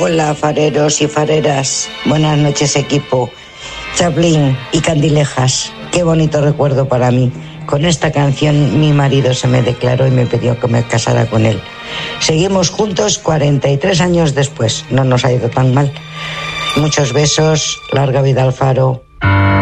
Hola, fareros y fareras. Buenas noches, equipo. Chaplin y Candilejas. Qué bonito recuerdo para mí. Con esta canción mi marido se me declaró y me pidió que me casara con él. Seguimos juntos 43 años después. No nos ha ido tan mal. Muchos besos. Larga vida al Faro.